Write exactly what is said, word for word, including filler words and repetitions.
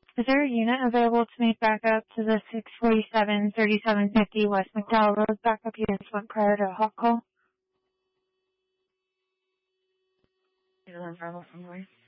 Is there a unit available to make backup to the six forty-seven thirty-seven fifty West McDowell Road backup units went prior to a hot call? You don't have a from where?